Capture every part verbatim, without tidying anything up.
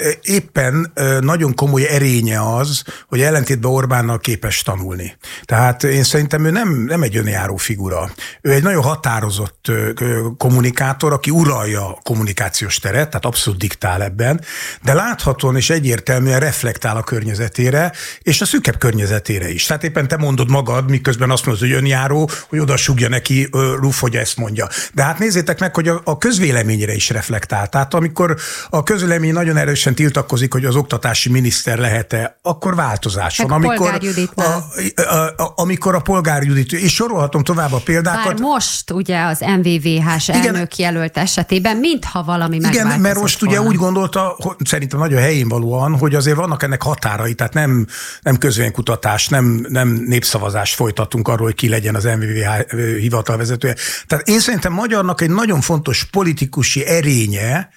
éppen nagyon komoly erénye az, hogy ellentétben Orbánnal képes tanulni. Tehát én szerintem ő nem, nem egy önjáró figura. Ő egy nagyon határozott kommunikátor, aki uralja a kommunikációs teret, tehát abszolút diktál ebben, de láthatóan és egyértelműen reflektál a környezetére, és a szűkebb környezetére is. Tehát éppen te mondod magad, miközben azt mondod, hogy önjáró, hogy oda súgja neki Ruf, hogy ezt mondja. De hát nézzétek meg, hogy a, a közvéleményre is reflektál. Tehát amikor a közvélemény nagyon erősen tiltakozik, hogy az oktatási miniszter lehet-e, akkor változás van. Amikor a, a, a, amikor a Polgár Judit, és sorolhatom tovább a példákat. Bár most ugye az em vé vé hás elnök jelölt esetében, mintha valami megváltozott. Igen, mert most volna. Ugye úgy gondolta, hogy szerintem nagyon helyén valóan, hogy azért vannak ennek határai, tehát nem, nem közvéleménykutatás, nem, nem népszavazást folytatunk arról, hogy ki legyen az em vé vé há hivatalvezetője. Tehát én szerintem magyarnak egy nagyon fontos politikusi erénye,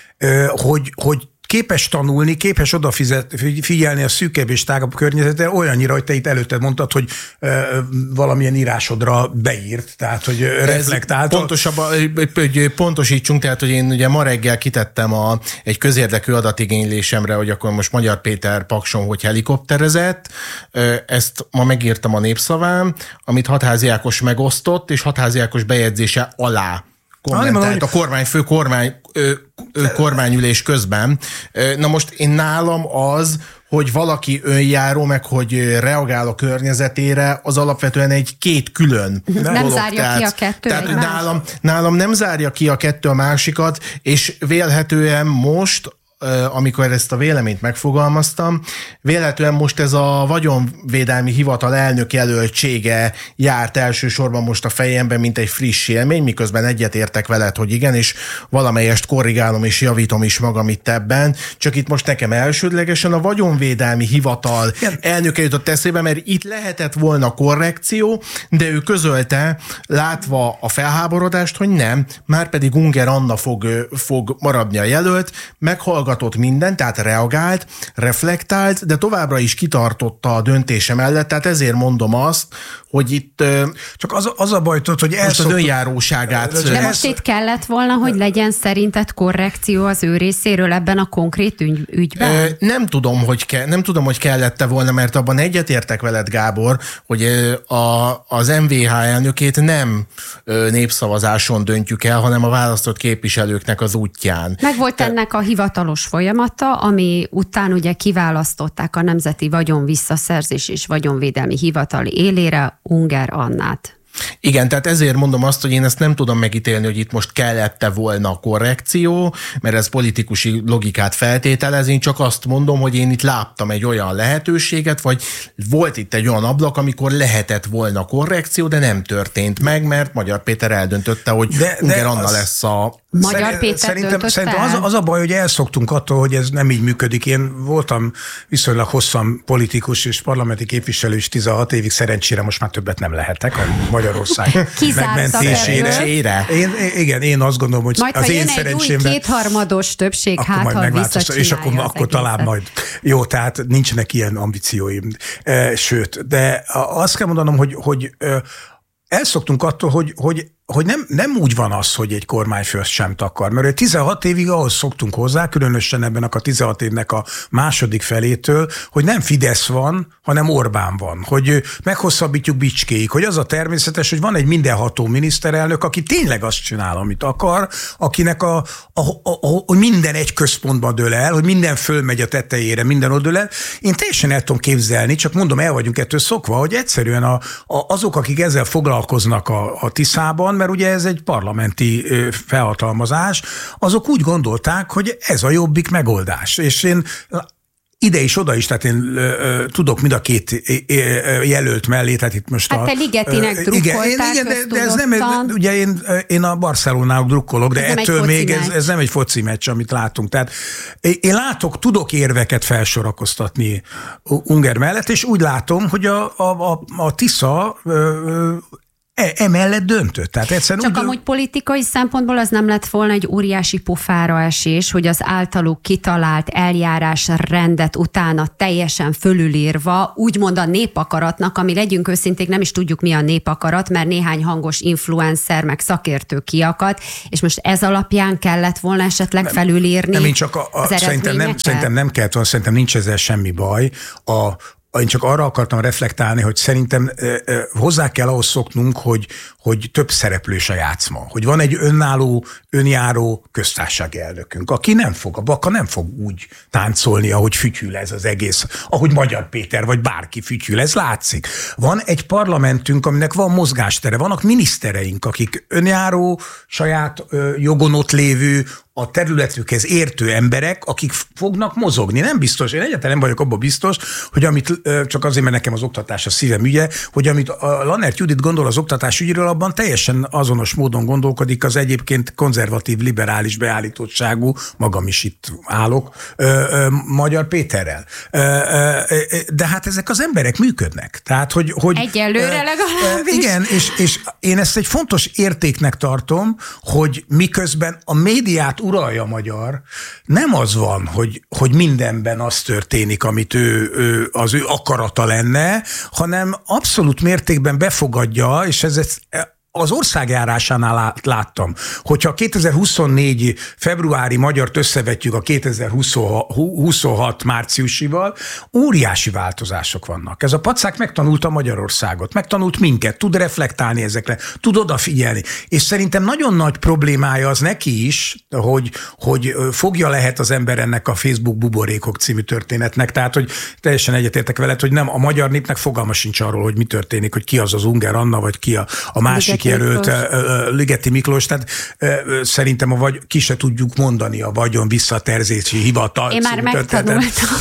hogy, hogy képes tanulni, képes odafigyelni a szűkebb és tágabb környezetre, olyannyira, hogy te itt előtted mondtad, hogy e, valamilyen írásodra beírt, tehát, hogy reflektált. Pontosabban, hogy pontosítsunk, tehát, hogy én ugye ma reggel kitettem a, egy közérdekű adatigénylésemre, hogy akkor most Magyar Péter Pakson hogy helikopterezett. Ezt ma megírtam a Népszaván, amit Hatházi Ákos megosztott, és Hatházi Ákos bejegyzése alá kommentált a kormányfő kormány, ö, ö, kormányülés közben. Na most én nálam az, hogy valaki önjáró, meg hogy reagál a környezetére, az alapvetően egy két külön nem dolog. zárja tehát, ki a kettő tehát nálam, nálam nem zárja ki a kettő a másikat, és vélhetően most, amikor ezt a véleményt megfogalmaztam, véletlenül most ez a vagyonvédelmi hivatal elnök jelöltsége járt elsősorban most a fejemben, mint egy friss élmény, miközben egyetértek veled, hogy igen, és valamelyest korrigálom és javítom is magam itt ebben, csak itt most nekem elsődlegesen a vagyonvédelmi hivatal igen. elnöke jutott eszébe, mert itt lehetett volna korrekció, de ő közölte, látva a felháborodást, hogy nem, már pedig Unger Anna fog, fog maradni a jelölt, meghallgat mindent, tehát reagált, reflektált, de továbbra is kitartotta a döntése mellett, tehát ezért mondom azt, hogy itt csak az, az a baj, tudod, hogy most elszoktuk, az önjáróságát. De most itt kellett volna, hogy legyen szerinted korrekció az ő részéről ebben a konkrét ügy, ügyben? Nem tudom, hogy ke, nem tudom, hogy kellette volna, mert abban egyetértek veled, Gábor, hogy a, az em vé há elnökét nem népszavazáson döntjük el, hanem a választott képviselőknek az útján. Meg volt ennek a hivatalos folyamata, ami után ugye kiválasztották a Nemzeti Vagyon Visszaszerzés és Vagyonvédelmi Hivatal élére Unger Annát. Igen, tehát ezért mondom azt, hogy én ezt nem tudom megítélni, hogy itt most kellette volna a korrekció, mert ez politikusi logikát feltételez, én csak azt mondom, hogy én itt láttam egy olyan lehetőséget, vagy volt itt egy olyan ablak, amikor lehetett volna korrekció, de nem történt meg, mert Magyar Péter eldöntötte, hogy de, Unger de Anna az... lesz a... Magyar Péter Szerintem, szerintem az, az a baj, hogy elszoktunk attól, hogy ez nem így működik. Én voltam viszonylag hosszan politikus és parlamenti képviselő is tizenhat évig, szerencsére most már többet nem lehetek a Magyarország megmentésére. Én, igen, én azt gondolom, hogy majd, az én szerencsémben... Majd, kétharmados többség, hát ha visszacsinálja. És akkor, akkor talán majd. Jó, tehát nincsenek ilyen ambícióim. Sőt, de azt kell mondanom, hogy, hogy elszoktunk attól, hogy, hogy hogy nem, nem úgy van az, hogy egy kormányfő sem takar, mert tizenhat évig ahhoz szoktunk hozzá, különösen ebben a tizenhat évnek a második felétől, hogy nem Fidesz van, hanem Orbán van, hogy meghosszabbítjuk bicskéig, hogy az a természetes, hogy van egy mindenható miniszterelnök, aki tényleg azt csinál, amit akar, akinek a, a, a, a, a minden egy központba dől el, hogy minden fölmegy a tetejére, minden oda dől el. Én teljesen el tudom képzelni, csak mondom, el vagyunk ettől szokva, hogy egyszerűen a, a, azok, akik ezzel foglalkoznak a, a Tiszában, mert ugye ez egy parlamenti felhatalmazás, azok úgy gondolták, hogy ez a jobbik megoldás. És én ide is, oda is, tehát én ö, tudok mind a két jelölt mellé, tehát itt most hát a... te Ligetinek drukkoltál, igen, igen, de, de ez nem, ugye én, én a Barcelonának drukkolok, de ez ettől még ez, ez nem egy foci meccs, amit látunk. Tehát én látok, tudok érveket felsorakoztatni Unger mellett, és úgy látom, hogy a, a, a, a Tisza ö, emellett döntött. Tehát egyszerűen Csak úgy... amúgy politikai szempontból az nem lett volna egy óriási pofára esés, hogy az általuk kitalált eljárás rendet utána teljesen fölülírva, úgymond a népakaratnak, ami legyünk őszinték, nem is tudjuk mi a népakarat, mert néhány hangos influencer meg szakértő kiakadt, és most ez alapján kellett volna esetleg felülírni nem, nem, csak a, a, szerintem, nem, szerintem nem kellett volna, szerintem nincs ezzel semmi baj. A Én csak arra akartam reflektálni, hogy szerintem eh, eh, hozzá kell ahhoz szoknunk, hogy, hogy több szereplős a játszma. Hogy van egy önálló, önjáró köztársasági elnökünk, aki nem fog, a Baka nem fog úgy táncolni, ahogy fütyül ez az egész, ahogy Magyar Péter vagy bárki fütyül, ez látszik. Van egy parlamentünk, aminek van mozgástere, vannak minisztereink, akik önjáró, saját ö, jogon ott lévő, a területükhez értő emberek, akik fognak mozogni. Nem biztos, én egyáltalán nem vagyok abban biztos, hogy amit, csak azért, mert nekem az oktatás a szívem ügye, hogy amit a Lannert Judit gondol az oktatás ügyről, abban teljesen azonos módon gondolkodik az egyébként konzervatív, liberális beállítottságú, magam is itt állok, Magyar Péterrel. De hát ezek az emberek működnek. Tehát, hogy, hogy egyelőre legalábbis. Igen, és, és én ezt egy fontos értéknek tartom, hogy miközben a médiát uralja a magyar, nem az van, hogy, hogy mindenben az történik, amit ő, ő, az ő akarata lenne, hanem abszolút mértékben befogadja, és ez, ez az országjárásánál láttam, hogyha kétezer-huszonnégy februári magyart összevetjük a kétezer-huszonhat márciusival, óriási változások vannak. Ez a pacák megtanulta Magyarországot, megtanult minket, tud reflektálni ezekre, tud odafigyelni, és szerintem nagyon nagy problémája az neki is, hogy, hogy fogja lehet az ember ennek a Facebook buborékok című történetnek, tehát hogy teljesen egyetértek veled, hogy nem a magyar népnek fogalma sincs arról, hogy mi történik, hogy ki az az Ungár Anna, vagy ki a, a másik jelölt, Ligeti Miklós, tehát szerintem a vagy, ki se tudjuk mondani a vagyon visszaterzési hivatal. Én már megtanultam.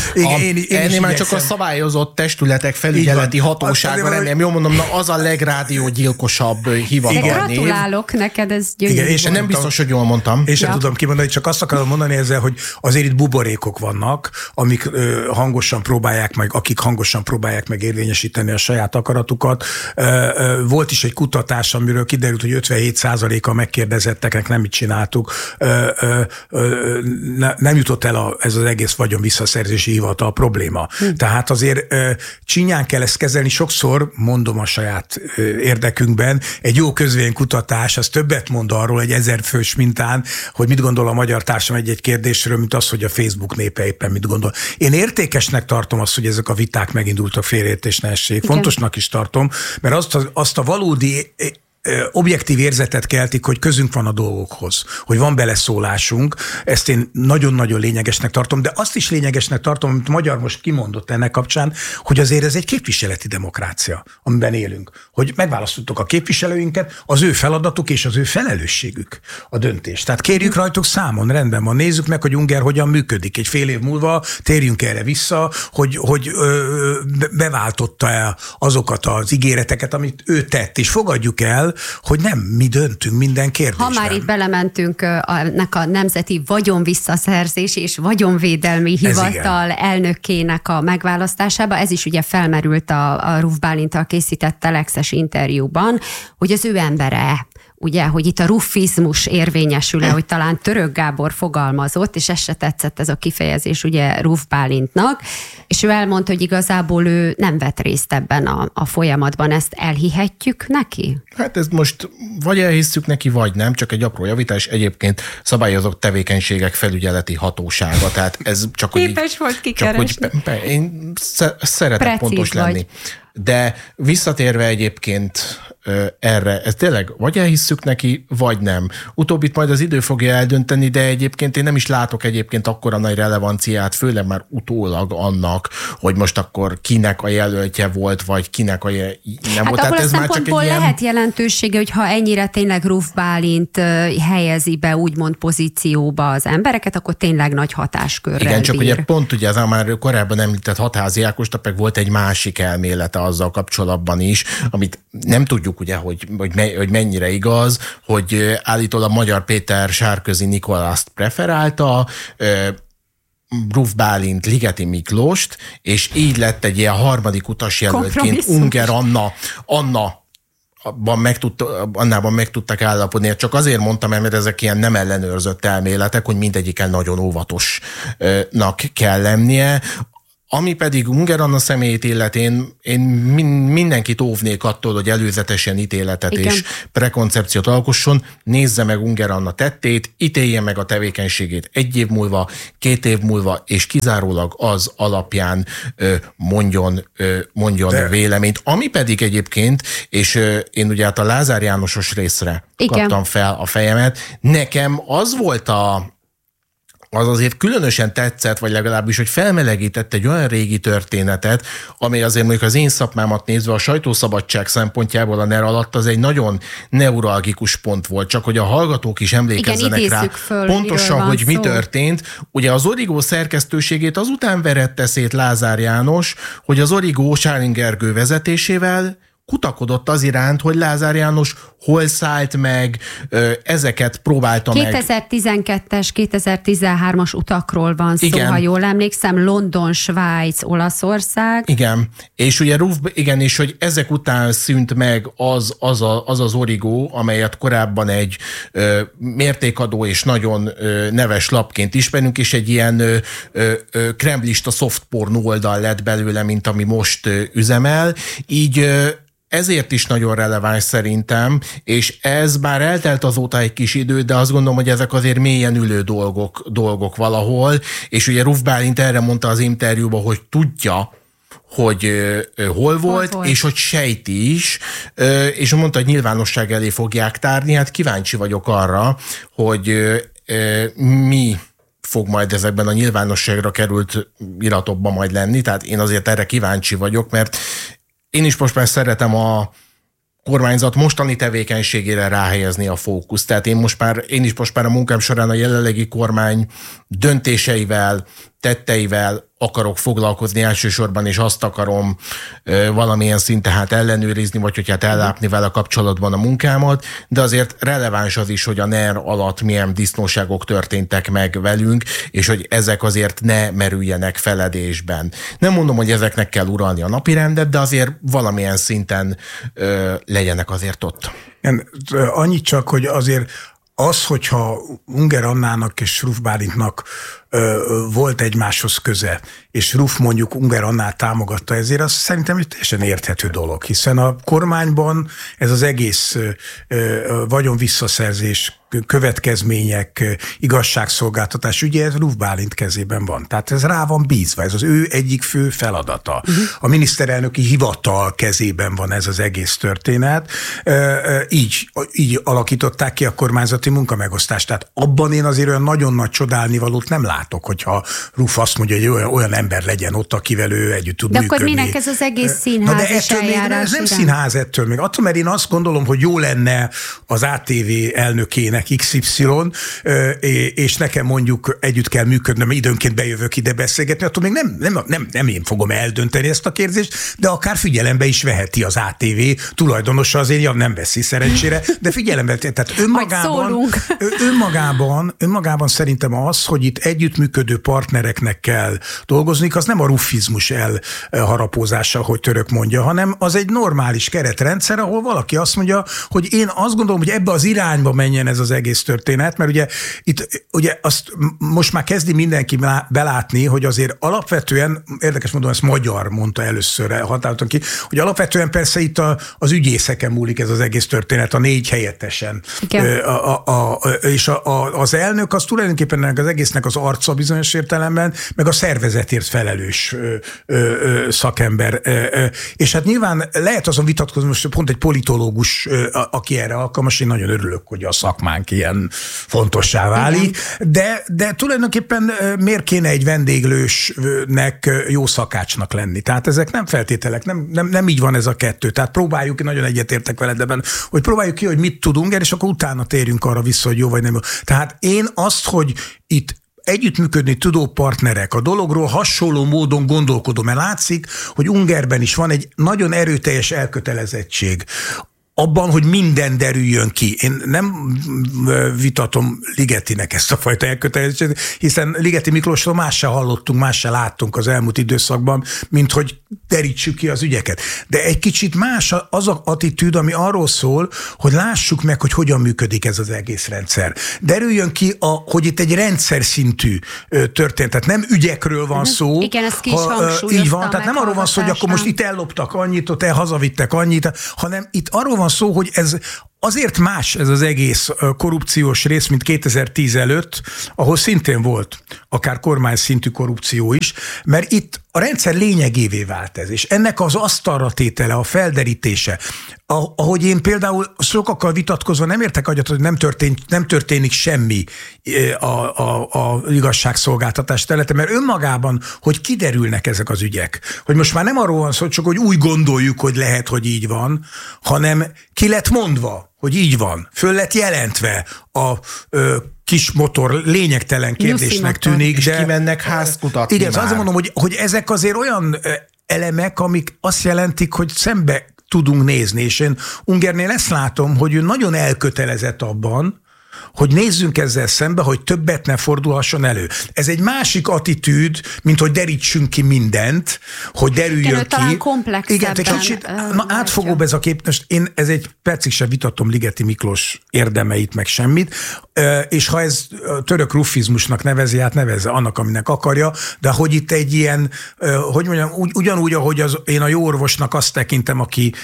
Ennél már csak a szabályozott testületek felügyeleti hatósága lenne. Jól mondom, na az a legrádiógyilkosabb hivatal. Gratulálok neked, ez gyönyörű. Igen, és nem biztos, hogy jól mondtam. És sem ja. tudom kimondani, csak azt akarom mondani ezzel, hogy azért itt buborékok vannak, amik ö, hangosan próbálják meg, akik hangosan próbálják meg érvényesíteni a saját akaratukat. Ö, ö, volt is egy kutatás, amiről kiderült, hogy ötvenhét százaléka a megkérdezetteknek nem mit csináltuk. Ö, ö, ö, ne, nem jutott el a, ez az egész vagyon visszaszerzési hivatal probléma. Hm. Tehát azért ö, csinyán kell ezt kezelni. Sokszor, mondom a saját ö, érdekünkben, egy jó közvéleménykutatás, az többet mond arról egy ezerfős mintán, hogy mit gondol a magyar társadalom egy-egy kérdésről, mint az, hogy a Facebook népe éppen mit gondol. Én értékesnek tartom azt, hogy ezek a viták megindultak, félreértés ne essék. Fontosnak is tartom, mert azt a, azt a valódi objektív érzetet keltik, hogy közünk van a dolgokhoz, hogy van beleszólásunk, ezt én nagyon-nagyon lényegesnek tartom, de azt is lényegesnek tartom, amit Magyar most kimondott ennek kapcsán, hogy azért ez egy képviseleti demokrácia, amiben élünk. Hogy megválasztottuk a képviselőinket, az ő feladatuk és az ő felelősségük a döntés. Tehát kérjük rajtuk számon, rendben van, nézzük meg, hogy Ungár hogyan működik. Egy fél év múlva térjünk erre vissza, hogy, hogy ö, beváltotta-e azokat az ígéreteket, amit ő tett, és fogadjuk el, hogy nem mi döntünk minden kérdésben. Ha már itt belementünk ennek a Nemzeti Vagyonvisszaszerzés és Vagyonvédelmi Hivatal elnökének a megválasztásába, ez is ugye felmerült a, a Ruf Bálinttal készített telexes interjúban, hogy az ő embere, ugye, hogy itt a ruffizmus érvényesül-e, hogy talán Török Gábor fogalmazott, és ez se tetszett ez a kifejezés ugye Ruf Bálintnak, és ő elmondta, hogy igazából ő nem vett részt ebben a, a folyamatban. Ezt elhihetjük neki? Hát ezt most vagy elhisszük neki, vagy nem, csak egy apró javítás. Egyébként szabályozott tevékenységek felügyeleti hatósága, tehát ez csak hogy... Képes volt kikeresni. Csak, hogy, én szeretek Precíz pontos vagy. lenni. De visszatérve egyébként erre, ez tényleg vagy elhisszük neki, vagy nem. Utóbbit majd az idő fogja eldönteni, de egyébként én nem is látok egyébként akkora nagy relevanciát, főleg már utólag annak, hogy most akkor kinek a jelöltje volt, vagy kinek a jel... nem hát volt. Tehát ez már csak egy ilyen... lehet jelentősége, hogyha ennyire tényleg Ruf Bálint helyezi be úgymond pozícióba az embereket, akkor tényleg nagy hatáskörrel Igen, csak bír. ugye pont ugye az már korábban említett Hatházi Ákosnak meg volt egy másik elmélete azzal kapcsolatban is, amit nem tudjuk ugye, hogy, hogy, me, hogy mennyire igaz, hogy állítólag Magyar Péter Sárközi Nikolászt preferálta, Ruf Bálint Ligeti Miklóst, és így lett egy ilyen harmadik utasjelöltként Ungár Anna, Anna abban meg tudta, annában meg tudtak állapodni. Csak azért mondtam, mert ezek ilyen nem ellenőrzött elméletek, hogy mindegyiken nagyon óvatosnak kell lennie. Ami pedig Unger Anna személyét illetén, én mindenkit óvnék attól, hogy előzetesen ítéletet Igen. és prekoncepciót alkosson, nézze meg Unger Anna tettét, ítélje meg a tevékenységét egy év múlva, két év múlva, és kizárólag az alapján mondjon, mondjon De. véleményt. Ami pedig egyébként, és én ugye hát a Lázár Jánosos részre Igen. kaptam fel a fejemet, nekem az volt a az azért különösen tetszett, vagy legalábbis, hogy felmelegített egy olyan régi történetet, ami azért mondjuk az én szakmámat nézve a sajtószabadság szempontjából a NER alatt az egy nagyon neuralgikus pont volt, csak hogy a hallgatók is emlékezzenek Igen, rá föl, pontosan, hogy szó. mi történt. Ugye az Origó szerkesztőségét azután verette szét Lázár János, hogy az Origó Sárin Gergő vezetésével kutakodott az iránt, hogy Lázár János hol szállt meg, ezeket próbálta kétezer-tizenkettes, kétezer-tizenhármas utakról van szó, igen. ha jól emlékszem, London, Svájc, Olaszország. Igen, és ugye Ruf, igen, és hogy ezek után szűnt meg az az, a, az, az Origó, amelyet korábban egy ö, mértékadó és nagyon ö, neves lapként ismerünk, és egy ilyen ö, ö, kremlista softporn oldal lett belőle, mint ami most ö, üzemel. Így ö, ezért is nagyon releváns szerintem, és ez már eltelt azóta egy kis idő, de azt gondolom, hogy ezek azért mélyen ülő dolgok, dolgok valahol, és ugye Ruf Bálint erre mondta az interjúban, hogy tudja, hogy uh, hol volt, volt, és hogy sejti is, uh, és mondta, hogy nyilvánosság elé fogják tárni. Hát kíváncsi vagyok arra, hogy uh, uh, mi fog majd ezekben a nyilvánosságra került iratokban majd lenni, tehát én azért erre kíváncsi vagyok, mert én is most már szeretem a kormányzat mostani tevékenységére ráhelyezni a fókuszt. Tehát én, most már, én is most már a munkám során a jelenlegi kormány döntéseivel, tetteivel akarok foglalkozni elsősorban, és azt akarom ö, valamilyen szinten hát ellenőrizni, vagy hogy hát ellátni vele kapcsolatban a munkámat, de azért releváns az is, hogy a NER alatt milyen disznóságok történtek meg velünk, és hogy ezek azért ne merüljenek feledésben. Nem mondom, hogy ezeknek kell uralni a napirendet, de azért valamilyen szinten ö, legyenek azért ott. Nem, annyit csak, hogy azért az, hogyha Unger Annának és Ruf Bálintnak ö, volt egymáshoz köze, és Ruf mondjuk Unger Annát támogatta ezért, az szerintem egy teljesen érthető dolog, hiszen a kormányban ez az egész ö, ö, vagyon visszaszerzés, következmények, igazságszolgáltatás ügye, ez Ruf Bálint kezében van. Tehát ez rá van bízva, ez az ő egyik fő feladata. Uh-huh. A miniszterelnöki hivatal kezében van ez az egész történet. Így, így alakították ki a kormányzati munkamegosztást. Tehát abban én azért olyan nagyon nagy csodálnivalót nem látok, hogyha Ruf azt mondja, hogy olyan, olyan ember legyen ott, akivel ő együtt tud de működni. De akkor minek ez az egész színház? Na de ettől még, ez nem színház ettől még. Attól, mert én azt gondolom, hogy jó lenne az á té vé elnökének iksz ipszilon, és nekem mondjuk együtt kell működnöm, időnként bejövök ide beszélgetni, attól még nem, nem, nem, nem én fogom eldönteni ezt a kérdést, de akár figyelembe is veheti az á té vé tulajdonosa, azért ja, nem veszi szerencsére, de figyelembe, tehát önmagában, önmagában, önmagában szerintem az, hogy itt együttműködő partnereknek kell dolgozni, az nem a rufizmus elharapózása, hogy Török mondja, hanem az egy normális keretrendszer, ahol valaki azt mondja, hogy én azt gondolom, hogy ebbe az irányba menjen ez az egész történet, mert ugye itt ugye azt most már kezdi mindenki belátni, hogy azért alapvetően, érdekes módon ezt magyar mondta először, határozottan ki, hogy alapvetően persze itt a, az ügyészeken múlik ez az egész történet, a négy helyettesen. A, a, a, és a, a, az elnök az tulajdonképpen ennek az egésznek az arca bizonyos értelemben, meg a szervezetért felelős ö, ö, ö, szakember. Ö, ö, és hát nyilván lehet azon vitatkozni, most pont egy politológus, ö, aki erre alkalmas, én nagyon örülök, hogy a szakmánk ilyen fontossá válik, de, de tulajdonképpen miért kéne egy vendéglősnek jó szakácsnak lenni? Tehát ezek nem feltételek, nem, nem, nem így van ez a kettő. Tehát próbáljuk ki, nagyon egyetértek veled ebben, hogy próbáljuk ki, hogy mit tudunk, és akkor utána térjünk arra vissza, hogy jó vagy nem jó. Tehát én azt, hogy itt együttműködni tudó partnerek, a dologról hasonló módon gondolkodom, mert látszik, hogy Ungerben is van egy nagyon erőteljes elkötelezettség. abban, hogy minden derüljön ki. Én nem vitatom Ligetinek ezt a fajta elkötelezettséget, hiszen Ligeti Miklósról más se hallottunk, más se láttunk az elmúlt időszakban, mint hogy derítsük ki az ügyeket. De egy kicsit más az az attitűd, ami arról szól, hogy lássuk meg, hogy hogyan működik ez az egész rendszer. Derüljön ki, a, hogy itt egy rendszer szintű történet, tehát nem ügyekről van szó. Igen, ezt ki is ha, így van, tehát nem arról van szó, hogy akkor most itt elloptak annyit, ott elhazavittek annyit, hanem itt arról van szó, hogy ez azért más ez az egész korrupciós rész, mint kétezer-tíz előtt, ahol szintén volt akár kormány szintű korrupció is, mert itt a rendszer lényegévé vált ez, és ennek az asztalra tétele, a felderítése, ahogy én például sokakkal vitatkozva nem értek agyat, hogy nem történik, nem történik semmi a, a, a igazságszolgáltatás területe, mert önmagában, hogy kiderülnek ezek az ügyek, hogy most már nem arról van szó, csak hogy úgy gondoljuk, hogy lehet, hogy így van, hanem ki lett mondva, hogy így van, föl lett jelentve a ö, kis motor lényegtelen kérdésnek tűnik, és de kimennek házkutatni. Igen, azt mondom, hogy, hogy ezek azért olyan elemek, amik azt jelentik, hogy szembe tudunk nézni, és én Ungernél ezt látom, hogy ő nagyon elkötelezett abban, hogy nézzünk ezzel szembe, hogy többet ne fordulhasson elő. Ez egy másik attitűd, mint hogy derítsünk ki mindent, hogy derüljön igen, ki. Talán komplexebben. Igen, egy kicsit na, átfogóbb ez a kép. Most én ez egy percig sem vitatom Ligeti Miklós érdemeit, meg semmit, és ha ez török ruffizmusnak nevezi, hát nevezze annak, aminek akarja, de hogy itt egy ilyen, hogy mondjam, ugyanúgy, ahogy az, én a jó orvosnak azt tekintem, aki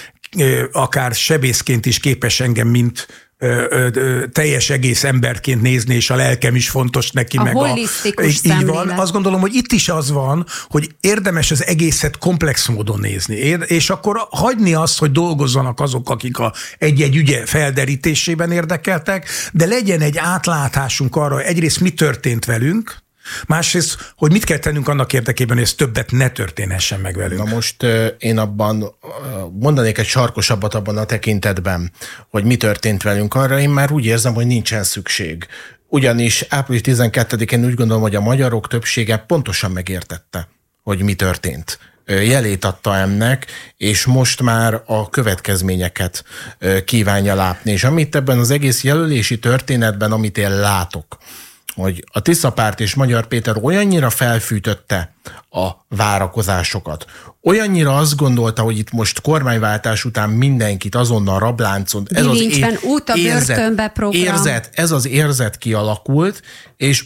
akár sebészként is képes engem, mint Ö, ö, ö, teljes egész emberként nézni, és a lelkem is fontos neki. A meg holisztikus a, így van. Azt gondolom, hogy itt is az van, hogy érdemes az egészet komplex módon nézni, és akkor hagyni azt, hogy dolgozzanak azok, akik a egy-egy ügye felderítésében érdekeltek, de legyen egy átlátásunk arra, hogy egyrészt mi történt velünk, másrészt, hogy mit kell tennünk annak érdekében, hogy ez többet ne történhessen meg velünk. Na most én abban mondanék egy sarkosabbat abban a tekintetben, hogy mi történt velünk. Arra én már úgy érzem, hogy nincsen szükség. Ugyanis április tizenkettedikén úgy gondolom, hogy a magyarok többsége pontosan megértette, hogy mi történt. Jelét adta ennek, és most már a következményeket kívánja látni. És amit ebben az egész jelölési történetben, amit én látok, hogy a Tiszapárt és Magyar Péter olyannyira felfűtötte a várakozásokat, olyannyira azt gondolta, hogy itt most kormányváltás után mindenkit azonnal rabláncon, ez az é- út a érzet, érzet, ez az érzet kialakult, és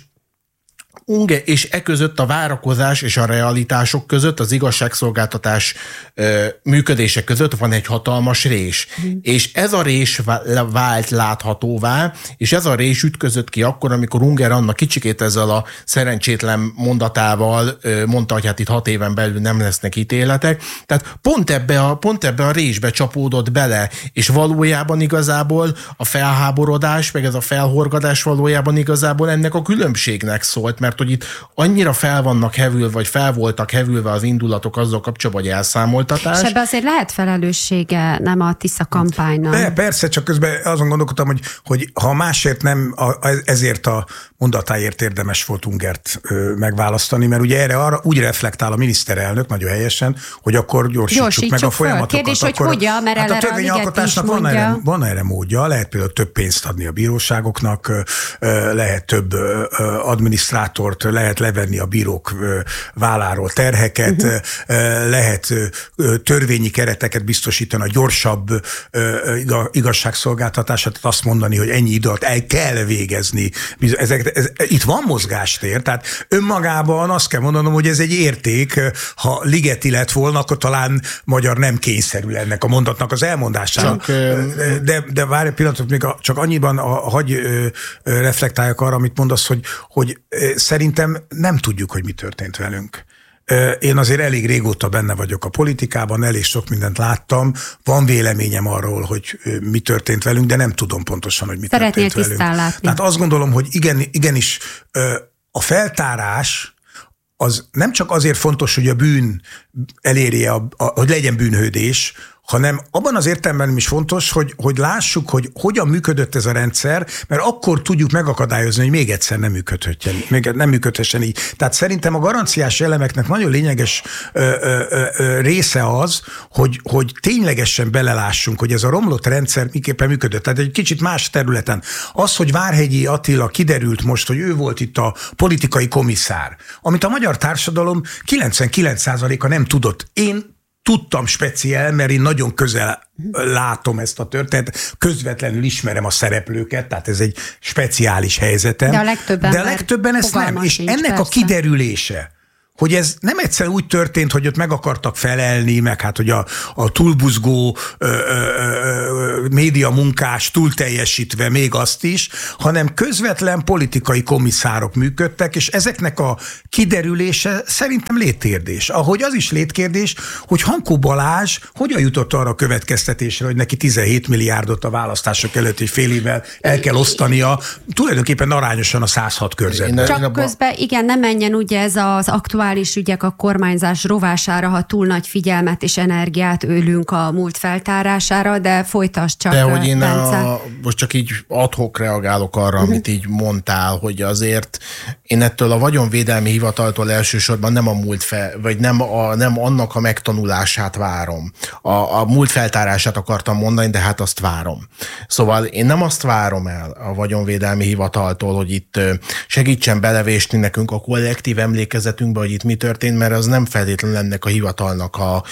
Unge, és e között a várakozás és a realitások között, az igazságszolgáltatás ö, működése között van egy hatalmas rés. Mm. És ez a rés vált láthatóvá, és ez a rés ütközött ki akkor, amikor Unger Anna kicsikét ezzel a szerencsétlen mondatával ö, mondta, hogy hát itt hat éven belül nem lesznek ítéletek. Tehát pont ebbe a, pont ebbe a résbe csapódott bele, és valójában igazából a felháborodás, meg ez a felhorgadás valójában igazából ennek a különbségnek szólt, mert hogy itt annyira fel vannak hevülve, vagy fel voltak hevülve az indulatok azzal kapcsolatban, hogy elszámoltatás. És ebbe azért lehet felelőssége, nem a Tisza kampánynak. De persze, csak közben azon gondolkodtam, hogy, hogy ha másért nem, ezért a mondatáért érdemes volt Ungert megválasztani, mert ugye erre arra úgy reflektál a miniszterelnök nagyon helyesen, hogy akkor gyorsítsuk, gyorsítsuk meg a folyamatokat. Kérdés, akkor, hogy hogyan, mert hát a törvényalkotásnak van erre, van erre módja, lehet például több pénzt adni a bíróságoknak, lehet több adminisztrátort, lehet levenni a bírók válláról terheket, uh-huh. lehet törvényi kereteket biztosítani a gyorsabb igazságszolgáltatását, azt mondani, hogy ennyi idő alatt el kell végezni. Ezek, ez, itt van mozgástér, tehát önmagában azt kell mondanom, hogy ez egy érték, ha Ligeti lett volna, akkor talán magyar nem kényszerül ennek a mondatnak az elmondására. Csak, de, de várj egy pillanatot, még a, csak annyiban a, hagy reflektáljak arra, amit mondasz, hogy, hogy szerintem nem tudjuk, hogy mi történt velünk. Én azért elég régóta benne vagyok a politikában, elég sok mindent láttam, van véleményem arról, hogy mi történt velünk, de nem tudom pontosan, hogy mi Szeretnél történt velünk. Szeretnél tisztán látni. Tehát azt gondolom, hogy igen, igenis a feltárás az nem csak azért fontos, hogy a bűn elérje, a, a, hogy legyen bűnhődés, hanem abban az értelemben is fontos, hogy, hogy lássuk, hogy hogyan működött ez a rendszer, mert akkor tudjuk megakadályozni, hogy még egyszer nem működhessen, még nem működhessen így. Tehát szerintem a garanciás elemeknek nagyon lényeges ö, ö, ö, része az, hogy, hogy ténylegesen belelássunk, hogy ez a romlott rendszer miképpen működött. Tehát egy kicsit más területen. Az, hogy Várhegyi Attila kiderült most, hogy ő volt itt a politikai komisszár, amit a magyar társadalom kilencvenkilenc százaléka nem tudott. Én tudtam speciál, mert én nagyon közel látom ezt a történetet, közvetlenül ismerem a szereplőket, tehát ez egy speciális helyzetem. De a legtöbben, De a legtöbben ezt nem. És ennek persze. a kiderülése, hogy ez nem egyszer úgy történt, hogy ott meg akartak felelni, meg hát, hogy a, a túlbuzgó ö, ö, média munkás túl teljesítve még azt is, hanem közvetlen politikai komisszárok működtek, és ezeknek a kiderülése szerintem létkérdés. Ahogy az is létkérdés, hogy Hankó Balázs hogyan jutott arra a következtetésre, hogy neki tizenhét milliárdot a választások előtt és fél évvel el kell osztania, tulajdonképpen arányosan a száz hat körzetben. Csak közben, igen, nem menjen ugye ez az aktuális ügyek a kormányzás rovására, ha túl nagy figyelmet és energiát ölünk a múlt feltárására, de folytasd csak, De hogy én a, most csak így ad hoc reagálok arra, uh-huh. amit így mondtál, hogy azért én ettől a vagyonvédelmi hivataltól elsősorban nem a múlt fel, vagy nem, a, nem annak a megtanulását várom. A, a múlt feltárását akartam mondani, de hát azt várom. Szóval én nem azt várom el a vagyonvédelmi hivataltól, hogy itt segítsen belevésni nekünk a kollektív emlékezetünkbe, hogy itt mi történt, mert az nem feltétlenül ennek a hivatalnak a,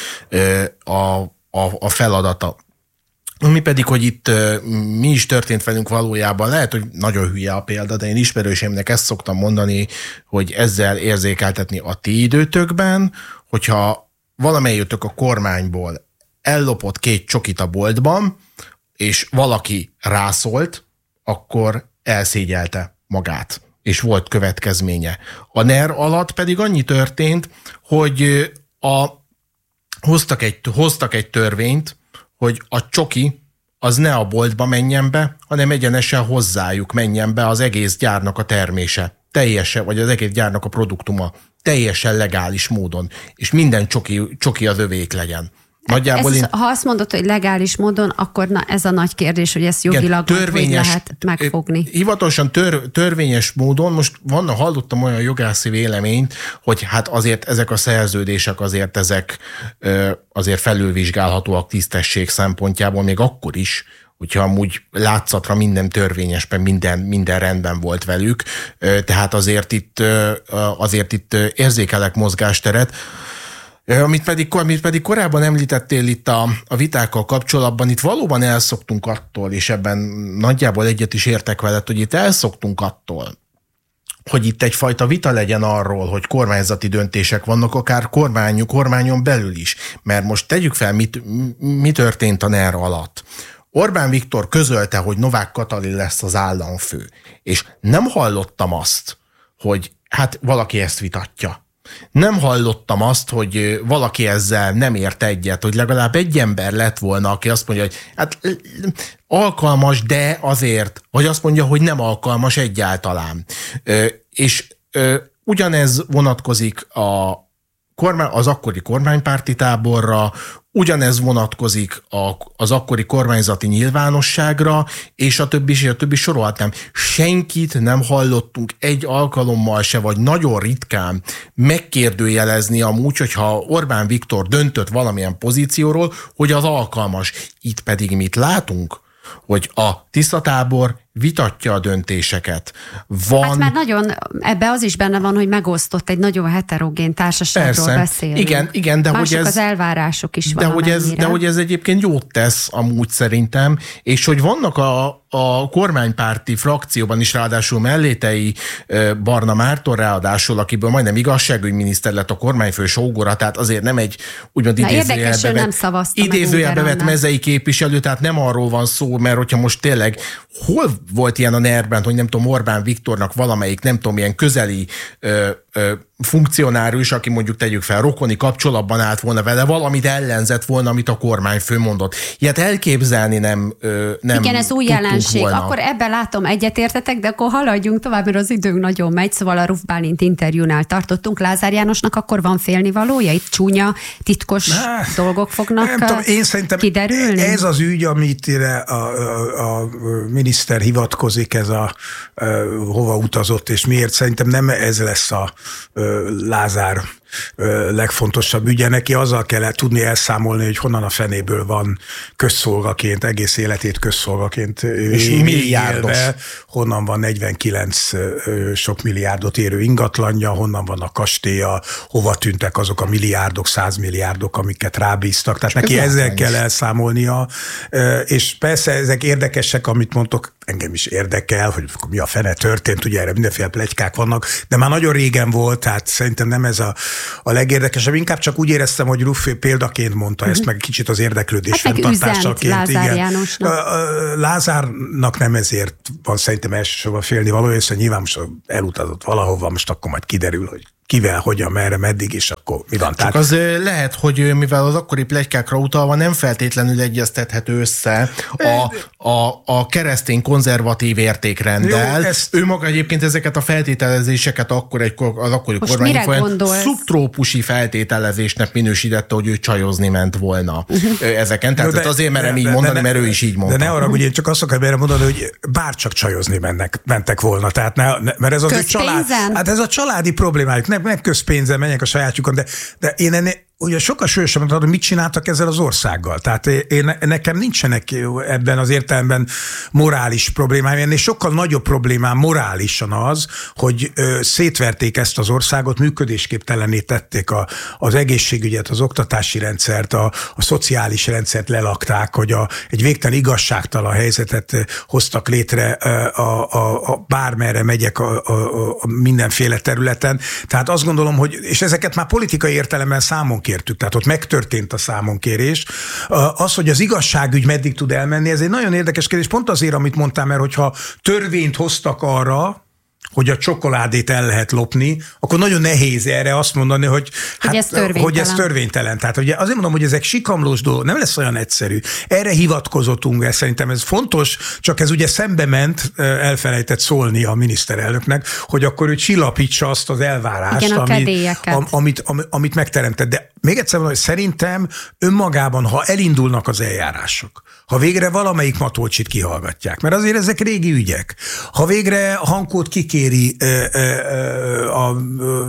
a, a, a feladata. Mi pedig, hogy itt mi is történt velünk valójában, lehet, hogy nagyon hülye a példa, de én ismerőseimnek ezt szoktam mondani, hogy ezzel érzékeltetni a ti időtökben, hogyha valamelyikötök a kormányból ellopott két csokit a boltban, és valaki rászólt, akkor elszégyelte magát, és volt következménye. A NER alatt pedig annyi történt, hogy a, hoztak, egy, hoztak egy törvényt, hogy a csoki az ne a boltba menjen be, hanem egyenesen hozzájuk menjen be az egész gyárnak a termése. Teljesen, vagy az egész gyárnak a produktuma. Teljesen legális módon. És minden csoki, csoki az övék legyen. Ez, én... Ha azt mondod, hogy legális módon, akkor na, ez a nagy kérdés, hogy ezt jogilag igen, hogy lehet megfogni. Hivatalosan tör, törvényes módon, most van, hallottam olyan jogászi véleményt, hogy hát azért ezek a szerződések azért ezek azért felülvizsgálhatóak tisztesség szempontjából, még akkor is, hogyha amúgy látszatra minden törvényesben, minden, minden rendben volt velük, tehát azért itt, azért itt érzékelek mozgásteret. Amit pedig, amit pedig korábban említettél itt a, a vitákkal kapcsolatban, itt valóban elszoktunk attól, és ebben nagyjából egyet is értek veled, hogy itt elszoktunk attól, hogy itt egyfajta vita legyen arról, hogy kormányzati döntések vannak, akár kormányunk, kormányon belül is. Mert most tegyük fel, mit, mi történt a NER alatt. Orbán Viktor közölte, hogy Novák Katalin lesz az államfő, és nem hallottam azt, hogy hát valaki ezt vitatja. Nem hallottam azt, hogy valaki ezzel nem ért egyet, hogy legalább egy ember lett volna, aki azt mondja, hogy hát alkalmas, de azért, vagy azt mondja, hogy nem alkalmas egyáltalán. És ugyanez vonatkozik a kormány, az akkori kormánypárti táborra, ugyanez vonatkozik a, az akkori kormányzati nyilvánosságra, és a többi, és a többi sorolhatnám. Senkit nem hallottunk egy alkalommal se, vagy nagyon ritkán megkérdőjelezni amúgy, hogyha Orbán Viktor döntött valamilyen pozícióról, hogy az alkalmas. Itt pedig mit látunk? Hogy a tisztatábor vitatja a döntéseket. Van... Hát már nagyon, ebbe az is benne van, hogy megosztott, egy nagyon heterogén társaságról beszélünk. Igen, igen, de mások hogy ez... az elvárások is de hogy, ez, de hogy ez egyébként jót tesz amúgy szerintem, és hogy vannak a, a kormánypárti frakcióban is ráadásul mellétei Barna Márton ráadásul, akiből majdnem igazságügyminiszter lett a kormányfő sógora, tehát azért nem egy úgymond idézőjelbe vett, idézőjelbe vett mezei képviselő, tehát nem arról van szó, mert hogyha most tényleg hol volt ilyen a NER-ben, hogy nem tudom, Orbán Viktornak valamelyik, nem tudom, ilyen közeli ö, funkcionárius, aki mondjuk tegyük fel, rokoni kapcsolatban állt volna vele, valamit ellenzett volna, amit a kormányfő mondott. Ilyet elképzelni nem nem Igen, ez új jelenség. Volna. Akkor ebben látom, egyetértetek, de akkor haladjunk tovább, mert az időnk nagyon megy. Szóval a Ruf Bálint interjúnál tartottunk. Lázár Jánosnak akkor van félnivalója? Itt csúnya, titkos nah, dolgok fognak nem tudom, én szerintem kiderülni? Ez az ügy, amit a, a, a miniszter hivatkozik, ez a, a hova utazott, és miért, szerintem nem ez lesz a Lázár legfontosabb ügye. Neki azzal kell tudni elszámolni, hogy honnan a fenéből van közszolgaként, egész életét közszolgaként és milliárdos. Honnan van negyvenkilenc sok milliárdot érő ingatlanja, honnan van a kastélya, hova tűntek azok a milliárdok, százmilliárdok, amiket rábíztak. Tehát neki ezzel kell elszámolnia. És persze ezek érdekesek, amit mondtok, engem is érdekel, hogy mi a fene történt, ugye erre mindenféle pletykák vannak, de már nagyon régen volt, tehát szerintem nem ez a, a legérdekesebb. Inkább csak úgy éreztem, hogy Ruff példaként mondta ezt, meg kicsit az érdeklődés hát fenntartásaként. Lázár Jánosnak. Lázárnak nem ezért van szerintem elsősorban félni valója, hiszen nyilván most elutazott valahova, most akkor majd kiderül, hogy kivel, hogyan, merre, meddig, és akkor mi van. Csak Tehát... az lehet, hogy mivel az akkori pletykákra utalva nem feltétlenül egyeztethető össze a, a, a keresztény konzervatív értékrenddel. Jó, ezt... Ő maga egyébként ezeket a feltételezéseket akkor egy, az akkori kormány szubtrópusi feltételezésnek minősítette, hogy ő csajozni ment volna uh-huh. ezeken. Tehát de, azért merem így mondani, de, mert ő is így mondta. De ne arra, hogy én csak azt akarom erre mondani, hogy bárcsak csajozni mennek, mentek volna. Tehát ne, mert ez az ő család. Hát ez a családi problémájuk. Nem, nem közpénzzel menjek a sajátjukon, de, de én ennél ugye sokkal súlyosabban tudom, hogy mit csináltak ezzel az országgal. Tehát én, nekem nincsenek ebben az értelemben morális problémám. Ennél sokkal nagyobb problémám morálisan az, hogy ö, szétverték ezt az országot, működésképtelenné tették a, az egészségügyet, az oktatási rendszert, a, a szociális rendszert lelakták, hogy a, egy végtelen igazságtalan helyzetet hoztak létre a, a, a bármerre megyek a, a, a mindenféle területen. Tehát azt gondolom, hogy, és ezeket már politikai értelemben számon kértük, tehát ott megtörtént a számonkérés. Az, hogy az igazságügy meddig tud elmenni, ez egy nagyon érdekes kérdés, pont azért, amit mondtam, mert hogyha törvényt hoztak arra, hogy a csokoládét el lehet lopni, akkor nagyon nehéz erre azt mondani, hogy, hogy, hát, ez, hogy ez törvénytelen. Tehát ugye azért mondom, hogy ezek sikamlós dolgok, nem lesz olyan egyszerű. Erre hivatkozottunk, ez szerintem ez fontos, csak ez ugye szembe ment, elfelejtett szólni a miniszterelnöknek, hogy akkor ő csillapítsa azt az elvárást, igen, amit, amit, amit, amit megteremtett. De még egyszer mondom, hogy szerintem önmagában, ha elindulnak az eljárások, ha végre valamelyik Matolcsit kihallgatják, mert azért ezek régi ügyek, ha végre Hankót kikéri a, a,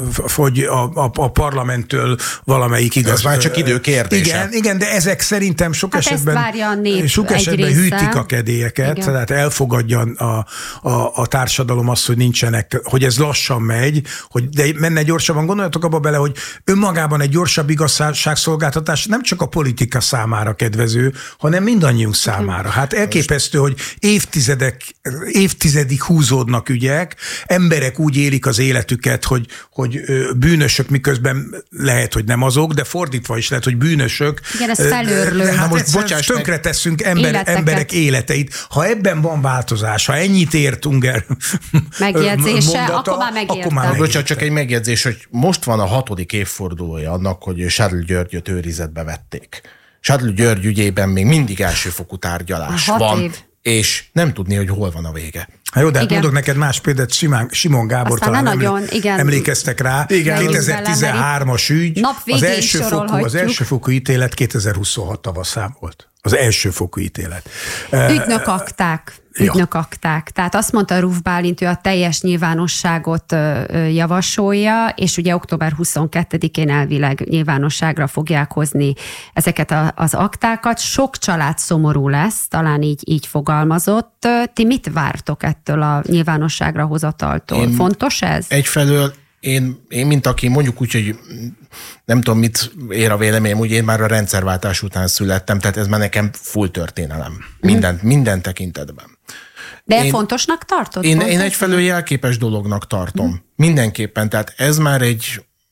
a, a parlamenttől valamelyik igaz. Ez már csak idő kérdése. Igen, igen, de ezek szerintem sok hát esetben, sok esetben hűtik a kedélyeket, igen. Tehát elfogadja a, a, a társadalom azt, hogy nincsenek, hogy ez lassan megy, hogy de menne gyorsabban. Gondoljatok abba bele, hogy önmagában egy gyorsabb igazságszolgáltatás nem csak a politika számára kedvező, hanem mindannyiunk számára. Hát elképesztő, hogy évtizedek, évtizedig húzódnak ügyek, emberek úgy élik az életüket, hogy, hogy bűnösök, miközben lehet, hogy nem azok, de fordítva is lehet, hogy bűnösök. Igen, ez felőrlő. Hát most bocsáss, tönkre teszünk ember, emberek életeit. Ha ebben van változás, ha ennyit ért Unger megjegyzése, mondata, akkor már megértem. Már bocsánat, csak egy megjegyzés, hogy most van a hatodik évfordulója annak, hogy Charles Györgyöt őrizetbe vették. Charles György ügyében még mindig elsőfokú tárgyalás van, év. És nem tudni, hogy hol van a vége. Hát jó, de hát mondok neked más példát, Simán, Simon Gábor aztán talán nagyon, igen. emlékeztek rá. Igen. kétezer-tizenhármas ügy, az elsőfokú, az elsőfokú ítélet kétezer-huszonhat tavaszán volt. Az elsőfokú ítélet. Ügynökakták. Ügynökakták. Tehát azt mondta Ruf Bálint, ő a teljes nyilvánosságot javasolja, és ugye október huszonkettedikén elvileg nyilvánosságra fogják hozni ezeket az aktákat. Sok család szomorú lesz, talán így, így fogalmazott. Ti mit vártok ettől a nyilvánosságra hozataltól? Én Fontos ez? Egyfelől Én, én, mint aki mondjuk úgy, hogy nem tudom, mit ér a véleményem, úgy én már a rendszerváltás után születtem, tehát ez már nekem full történelem. Minden, mm. minden tekintetben. De én, fontosnak tartod? Én, én egyfelől jelképes dolognak tartom. Mm. Mindenképpen, tehát ez már egy,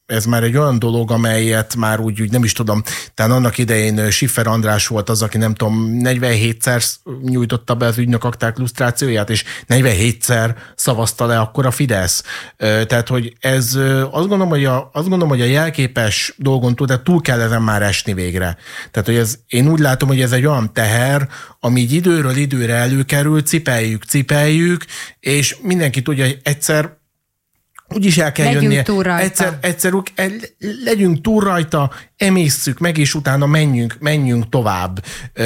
ez már egy olyan dolog, amelyet már úgy, úgy nem is tudom, tehát annak idején Schiffer András volt az, aki nem tudom, negyvenhétszer nyújtotta be az ügynök akták lusztrációját, és negyvenhétszer szavazta le akkor a Fidesz. Tehát, hogy ez azt gondolom, hogy a, azt gondolom, hogy a jelképes dolgon túl, de túl kell ezen már esni végre. Tehát, hogy ez, én úgy látom, hogy ez egy olyan teher, ami így időről időre előkerül, cipeljük, cipeljük, és mindenki tudja, hogy egyszer úgyis el kell legyünk jönnie. Túl rajta. Egyszer, egyszer legyünk túl rajta, emészszük meg, és utána menjünk, menjünk tovább.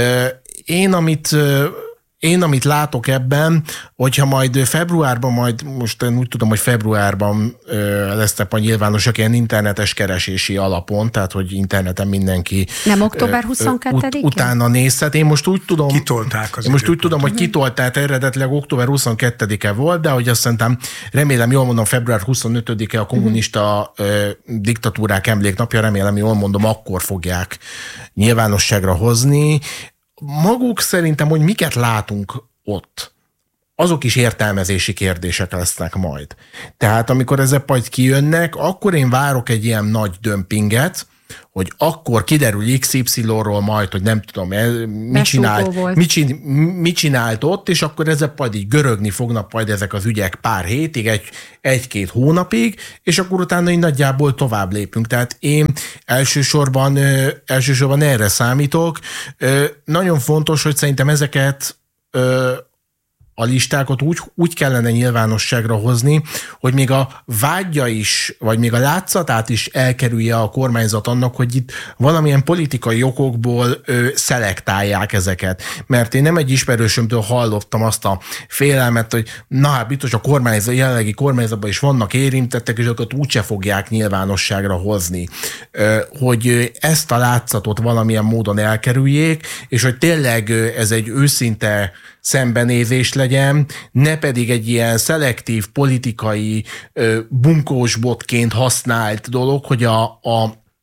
Én, amit Én, amit látok ebben, hogyha majd februárban, majd most én úgy tudom, hogy februárban ö, lesznek majd nyilvánosak ilyen internetes keresési alapon, tehát hogy interneten mindenki nem október huszonkettedikén? Ut- utána nézhet. Én most úgy tudom, kitolták az én most úgy tudom, hogy kitolták, eredetileg október huszonkettedike volt, de hogy azt szerintem, remélem jól mondom, február huszonötödike a kommunista ö, diktatúrák emléknapja, remélem jól mondom, akkor fogják nyilvánosságra hozni. Maguk szerintem, hogy miket látunk ott, azok is értelmezési kérdések lesznek majd. Tehát amikor ezek majd kijönnek, akkor én várok egy ilyen nagy dömpinget, hogy akkor kiderül iksz ipszilonról majd, hogy nem tudom, mit csinált, mit, csin, mit csinált ott, és akkor ezek majd így görögni fognak majd ezek az ügyek pár hétig, egy, egy-két hónapig, és akkor utána így nagyjából tovább lépünk. Tehát én elsősorban, ö, elsősorban erre számítok. Ö, nagyon fontos, hogy szerintem ezeket ö, a listákat úgy, úgy kellene nyilvánosságra hozni, hogy még a vágya is, vagy még a látszatát is elkerülje a kormányzat annak, hogy itt valamilyen politikai okokból ö, szelektálják ezeket. Mert én nem egy ismerősömtől hallottam azt a félelmet, hogy na hát biztos a kormányzat, jelenlegi kormányzatban is vannak érintettek, és őket úgyse fogják nyilvánosságra hozni. Ö, hogy ezt a látszatot valamilyen módon elkerüljék, és hogy tényleg ez egy őszinte szembenézés legyen, ne pedig egy ilyen szelektív politikai ö, bunkósbotként használt dolog, hogy a, a,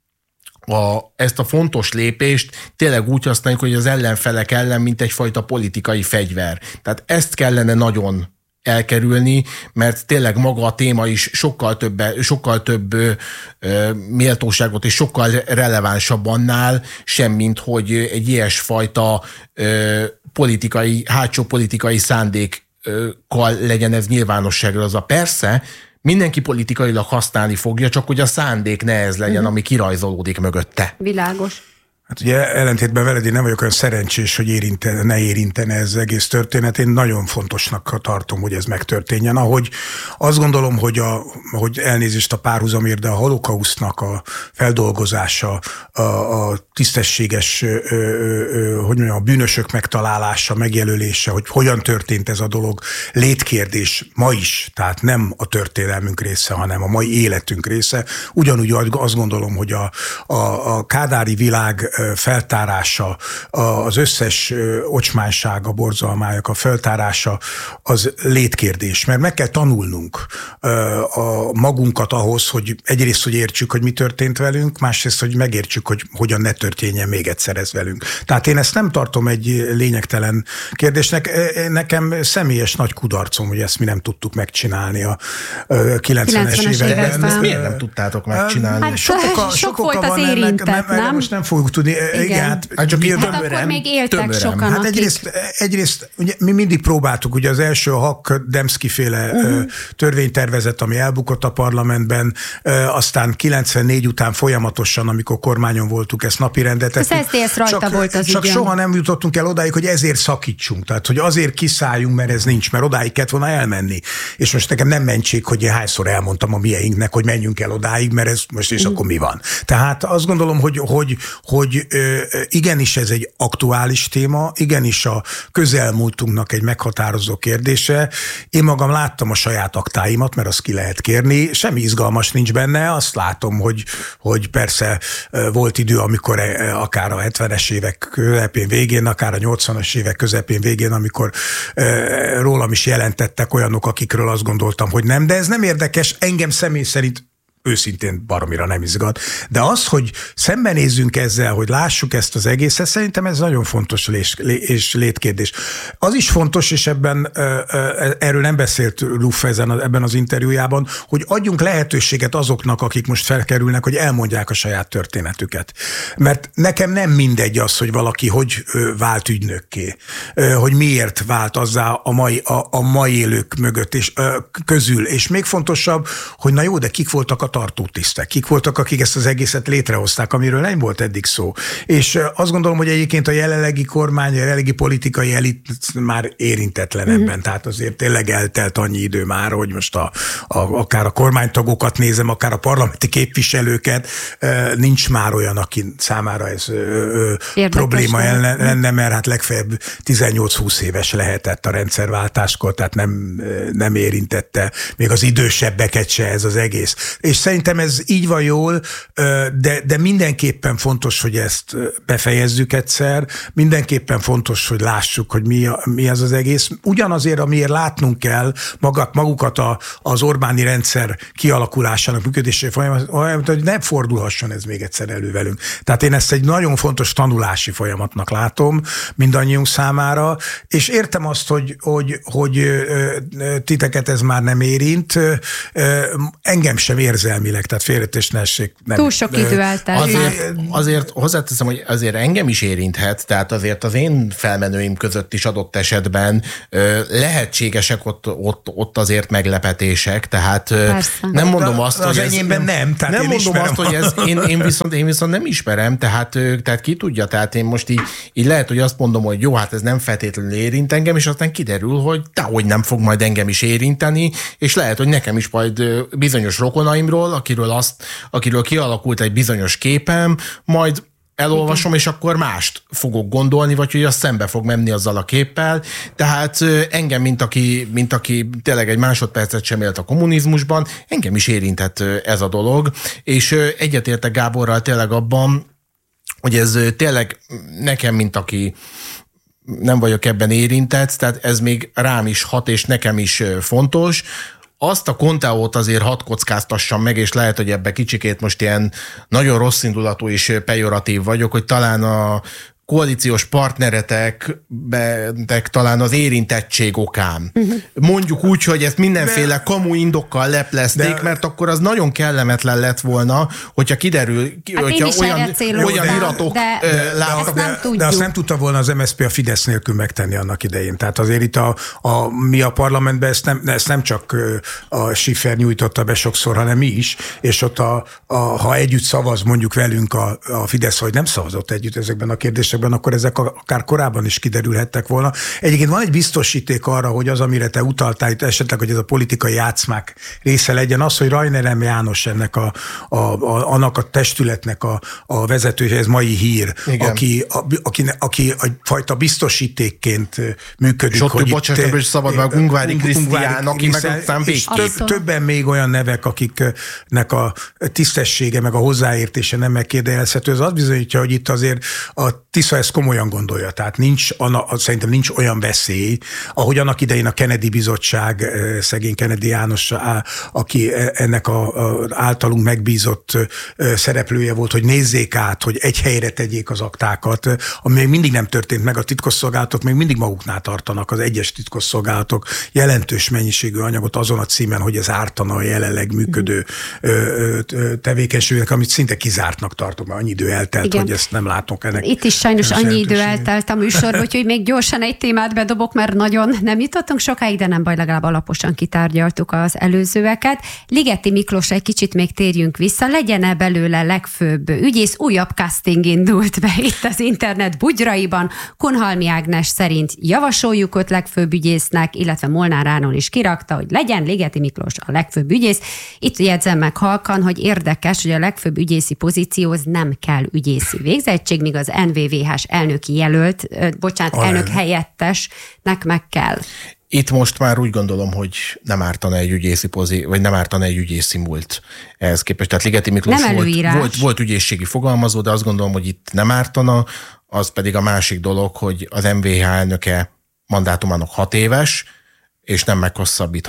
a, ezt a fontos lépést tényleg úgy használjuk, hogy az ellenfelek ellen, mint egyfajta politikai fegyver. Tehát ezt kellene nagyon elkerülni, mert tényleg maga a téma is sokkal több, sokkal több ö, méltóságot és sokkal relevánsabb annál, semmint hogy egy ilyesfajta ö, politikai, hátsó politikai szándékkal legyen ez nyilvánosságra. Az a persze, mindenki politikailag használni fogja, csak hogy a szándék ne ez legyen, uh-huh. ami kirajzolódik mögötte. Világos. Hát ugye ellentétben veled, én nem vagyok olyan szerencsés, hogy érintene, ne érintene ez az egész történet. Én nagyon fontosnak tartom, hogy ez megtörténjen. Ahogy azt gondolom, hogy, a, hogy elnézést a párhuzamért, de a holokausztnak a feldolgozása, a, a tisztességes, ö, ö, ö, hogy mondjam, a bűnösök megtalálása, megjelölése, hogy hogyan történt ez a dolog, létkérdés ma is, tehát nem a történelmünk része, hanem a mai életünk része. Ugyanúgy azt gondolom, hogy a, a, a kádári világ feltárása, az összes ocsmányság, a borzalmának a feltárása az létkérdés, mert meg kell tanulnunk a magunkat ahhoz, hogy egyrészt, hogy értsük, hogy mi történt velünk, másrészt, hogy megértsük, hogy hogyan ne történjen még egyszer ez velünk. Tehát én ezt nem tartom egy lényegtelen kérdésnek. Nekem személyes nagy kudarcom, hogy ezt mi nem tudtuk megcsinálni a kilencvenes években. Ezt miért nem tudtátok megcsinálni? Hát sok, oka, sok, sok volt az érintett, nem? nem? Most nem fogjuk tudni. Igen, igen hát, hát, csak hát tömörem, akkor még éltek tömörem. Sokan, hát egyrészt, egyrészt ugye, mi mindig próbáltuk, ugye az első a Hack-Demszky-féle uh-huh. törvénytervezet, ami elbukott a parlamentben, aztán kilencvennégy után folyamatosan, amikor kormányon voltunk, ezt napirendet tettük. Az es zé dé es rajta csak, volt az Csak ügyön. soha nem jutottunk el odáig, hogy ezért szakítsunk. Tehát, hogy azért kiszálljunk, mert ez nincs, mert odáig kellett volna elmenni. És most nekem nem mentség, hogy én hányszor elmondtam a mieinknek, hogy menjünk el odáig, mert ez most és uh-huh. akkor mi van. Tehát azt gondolom, hogy, hogy, hogy igenis ez egy aktuális téma, igenis a közelmúltunknak egy meghatározó kérdése. Én magam láttam a saját aktáimat, mert azt ki lehet kérni, semmi izgalmas nincs benne, azt látom, hogy, hogy persze volt idő, amikor akár a hetvenes évek közepén végén, akár a nyolcvanas évek közepén végén, amikor rólam is jelentettek olyanok, akikről azt gondoltam, hogy nem, de ez nem érdekes, engem személy szerint őszintén baromira nem izgat. De az, hogy szembenézzünk ezzel, hogy lássuk ezt az egészet, szerintem ez nagyon fontos és létkérdés. Az is fontos, és ebben erről nem beszélt Ruff ebben az interjújában, hogy adjunk lehetőséget azoknak, akik most felkerülnek, hogy elmondják a saját történetüket. Mert nekem nem mindegy az, hogy valaki hogy vált ügynökké, hogy miért vált azzá a mai, a, a mai élők mögött és közül. És még fontosabb, hogy na jó, de kik voltak a tartótisztek, kik voltak, akik ezt az egészet létrehozták, amiről nem volt eddig szó. És azt gondolom, hogy egyébként a jelenlegi kormány, a jelenlegi politikai elit már érintetlen mm-hmm. ebben, tehát azért tényleg eltelt annyi idő már, hogy most a, a, akár a kormánytagokat nézem, akár a parlamenti képviselőket, nincs már olyan, aki számára ez probléma lenne, mert hát legfeljebb tizennyolc-húsz éves lehetett a rendszerváltáskor, tehát nem, nem érintette még az idősebbeket se ez az egész. És szerintem ez így van jól, de, de mindenképpen fontos, hogy ezt befejezzük egyszer, mindenképpen fontos, hogy lássuk, hogy mi, a, mi az az egész. Ugyanazért, amiért látnunk kell magak, magukat a, az Orbáni rendszer kialakulásának, működésének folyamat, hogy ne fordulhasson ez még egyszer elő velünk. Tehát én ezt egy nagyon fontos tanulási folyamatnak látom mindannyiunk számára, és értem azt, hogy, hogy, hogy titeket ez már nem érint, engem sem érzelmileg, tehát félretés ne essék. Nem. Túl sok idő eltelt. Azért, azért hozzáteszem, hogy azért engem is érinthet, tehát azért az én felmenőim között is adott esetben lehetségesek ott, ott, ott azért meglepetések, tehát Persze. nem mondom azt, az hogy ez... enyémben nem, tehát nem én mondom azt, hogy ez, én, én, viszont, én viszont nem ismerem, tehát, tehát ki tudja, tehát én most így, így lehet, hogy azt mondom, hogy jó, hát ez nem feltétlenül érint engem, és aztán kiderül, hogy dehogy nem fog majd engem is érinteni, és lehet, hogy nekem is majd bizonyos rokonaimról, akiről, azt, akiről kialakult egy bizonyos képem, majd elolvasom, és akkor mást fogok gondolni, vagy hogy az szembe fog menni azzal a képpel. Tehát engem, mint aki, mint aki tényleg egy másodpercet sem élt a kommunizmusban, engem is érintett ez a dolog, és egyetértek Gáborral tényleg abban, hogy ez tényleg nekem, mint aki nem vagyok ebben érintett, tehát ez még rám is hat, és nekem is fontos. Azt a konteót azért hadd kockáztassam meg, és lehet, hogy ebbe kicsikét most ilyen nagyon rossz indulatú és pejoratív vagyok, hogy talán a koalíciós partneretek talán az érintettség okán. Uh-huh. Mondjuk úgy, hogy ezt mindenféle de, kamu indokkal leplezték, de, mert akkor az nagyon kellemetlen lett volna, hogyha kiderül, hát hogyha olyan, olyan iratok de, de, láttak. De, de, de azt nem tudta volna az em es zé pé a Fidesz nélkül megtenni annak idején. Tehát azért itt a, a, mi a parlamentben ezt nem, ezt nem csak a Schiffer nyújtotta be sokszor, hanem mi is, és ott a, a, ha együtt szavaz mondjuk velünk a, a Fidesz, hogy nem szavazott együtt ezekben a kérdésekben, akkor ezek akár korábban is kiderülhettek volna. Egyébként van egy biztosíték arra, hogy az, amire te utaltál, itt esetleg, hogy ez a politikai játszmák része legyen, az, hogy Rajner M. János ennek a, a, a, annak a testületnek a, a vezetője, ez mai hír, aki, a, aki, aki egyfajta biztosítékként működik. És ott, bocsánat, és szabad meg Ungvári Krisztián, aki meg aztán több, többen még olyan nevek, akiknek a tisztessége, meg a hozzáértése nem megkérdezhető. Ez azt bizonyítja, hogy itt azért a Tisza ezt komolyan gondolja, tehát nincs, szerintem nincs olyan veszély, ahogy annak idején a Kennedy bizottság, szegény Kennedy János, aki ennek a, a általunk megbízott szereplője volt, hogy nézzék át, hogy egy helyre tegyék az aktákat, ami még mindig nem történt meg, a titkosszolgálatok még mindig maguknál tartanak, az egyes titkosszolgálatok jelentős mennyiségű anyagot azon a címen, hogy ez ártana a jelenleg működő tevékenységnek, amit szinte kizártnak tartok, mert annyi idő eltelt, Igen. hogy ezt nem látok ennek. Itt is sajnos annyi idő eltelt a műsorban, úgyhogy még gyorsan egy témát bedobok, mert nagyon nem jutottunk sokáig, de nem baj, legalább alaposan kitárgyaltuk az előzőeket. Ligeti Miklós, egy kicsit még térjünk vissza, legyen-e belőle legfőbb ügyész? Újabb casting indult be itt az internet bugyraiban. Kunhalmi Ágnes szerint javasoljuk őt legfőbb ügyésznek, illetve Molnár Áron is kirakta, hogy legyen Ligeti Miklós a legfőbb ügyész. Itt jegyzem meg halkan, hogy érdekes, hogy a legfőbb ügyészi pozícióhoz nem kell ügyészi végzettség, míg az en vé vé hás elnöki jelölt, bocsánat, Alán. elnök helyettesnek meg kell. Itt most már úgy gondolom, hogy nem ártana egy ügyészi pozí, vagy nem ártana egy ügyészi múlt ehhez képest. Tehát Ligeti Miklós volt, volt, volt ügyészségi fogalmazó, de azt gondolom, hogy itt nem ártana, az pedig a másik dolog, hogy az em vé há elnöke mandátumának hat éves, és nem meghosszabbítható.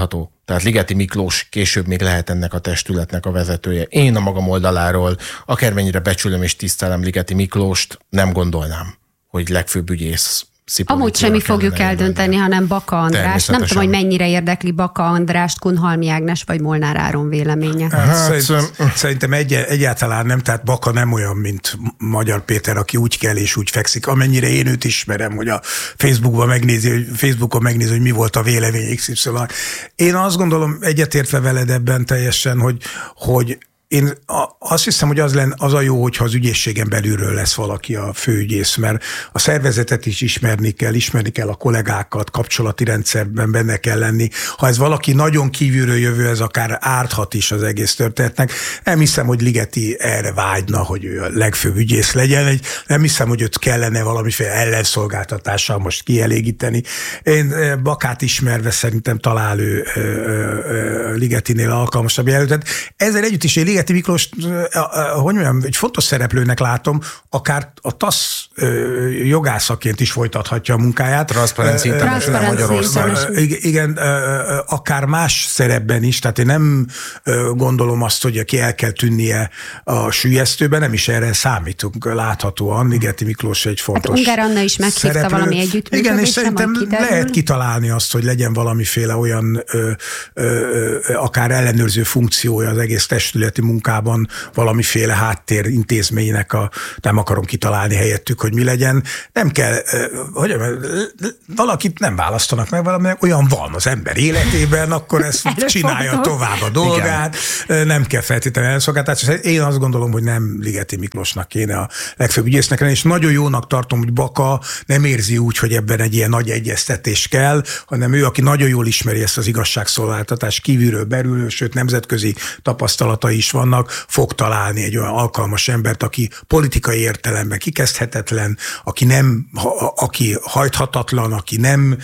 Tehát Ligeti Miklós később még lehet ennek a testületnek a vezetője. Én a magam oldaláról, akármennyire becsülöm és tisztelem Ligeti Miklóst, nem gondolnám, hogy legfőbb ügyész. Amúgy semmi fogjuk eldönteni, hanem Baka András. Nem tudom, hogy mennyire érdekli Baka Andrást, Kunhalmi Ágnes vagy Molnár Áron véleménye. Hát, szerint, szerintem egy, egyáltalán nem, tehát Baka nem olyan, mint Magyar Péter, aki úgy kell és úgy fekszik. Amennyire én őt ismerem, hogy a Facebookon megnézi, hogy, Facebookon megnézi, hogy mi volt a vélemény iksz ipszilon. Én azt gondolom, egyetértve veled ebben teljesen, hogy, hogy én azt hiszem, hogy az, lenne, az a jó, hogyha az ügyészségen belülről lesz valaki a főügyész, mert a szervezetet is ismerni kell, ismerni kell a kollégákat, kapcsolati rendszerben benne kell lenni. Ha ez valaki nagyon kívülről jövő, ez akár árthat is az egész történetnek. Nem hiszem, hogy Ligeti erre vágyna, hogy ő a legfőbb ügyész legyen. Nem hiszem, hogy őt kellene valamiféle ellenszolgáltatással most kielégíteni. Én Bakát ismerve szerintem talál ő Ligetinél alkalmasabb jelöltet. Ezzel együtt is én Ligeti Miklós, hogy mondjam, egy fontos szereplőnek látom, akár a TASZ jogászaként is folytathatja a munkáját. Transparency International Magyarország. Igen, akár más szerepben is, tehát én nem gondolom azt, hogy aki el kell tűnnie a süllyesztőben, nem is erre számítunk láthatóan. Ligeti Miklós egy fontos hát Ungár Anna is meghívta szereplő. Valami együttműködésre. Igen, és szerintem lehet kitalálni azt, hogy legyen valamiféle olyan ö, ö, akár ellenőrző funkciója az egész testületi munkában, valamiféle háttérintézménynek a, nem akarom kitalálni helyettük, hogy mi legyen. Nem kell, hogy valakit nem választanak meg, valaminek olyan van az ember életében, akkor ezt csinálja tovább a dolgát, igen. Nem kell feltétlenül elszolgáltatni. Én azt gondolom, hogy nem Ligeti Miklósnak kéne a legfőbb ügyésznek lenni, és nagyon jónak tartom, hogy Baka nem érzi úgy, hogy ebben egy ilyen nagy egyeztetés kell, hanem ő, aki nagyon jól ismeri ezt az igazságszolgáltatás kívülről, belülről, sőt nemzetközi tapasztalatai is vannak, fog találni egy olyan alkalmas embert, aki politikai értelemben kikezdhetetlen, aki nem, ha, aki hajthatatlan, aki nem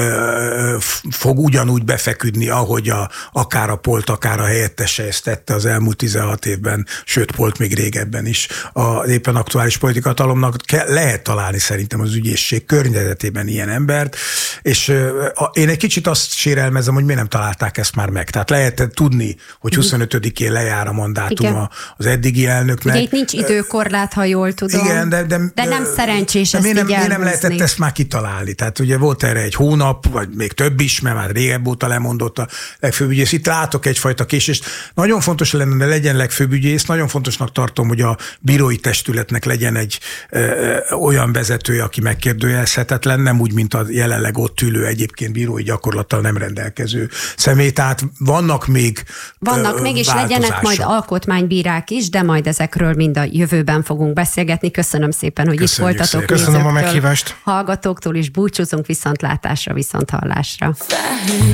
ö, fog ugyanúgy befeküdni, ahogy a, akár a Polt, akár a helyettese ezt tette az elmúlt tizenhat évben, sőt Polt még régebben is. Az éppen aktuális politikatalomnak ke, lehet találni szerintem az ügyészség környezetében ilyen embert, és ö, a, én egy kicsit azt sérelmezem, hogy miért nem találták ezt már meg. Tehát lehet tudni, hogy huszonötödikén lejár a mandátuma az eddigi elnöknek. Ugye itt nincs időkorlát, ha jól tudom. Igen, de, de, de nem szerencsés ezt így elhúzni. Miért nem lehetett ezt már kitalálni? Tehát ugye volt erre egy hónap, vagy még több is, mert már régebb óta lemondott a legfőbb ügyész. Itt látok egyfajta késést. Nagyon fontos lenne, de legyen legfőbb ügyész. Nagyon fontosnak tartom, hogy a bírói testületnek legyen egy ö, olyan vezetője, aki megkérdőjelezhetetlen, nem úgy, mint a jelenleg ott ülő, egyébként bírói gyakorlattal nem rendelkező személy. Tehát vannak még Vannak ö, még, és legyenek majd alkotmánybírák is, de majd ezekről mind a jövőben fogunk beszélgetni. Köszönöm szépen, hogy Köszönjük itt voltatok. Szépen. Köszönöm a meghívást. Hallgatóktól is búcsúzunk, viszontlátásra, viszonthallásra.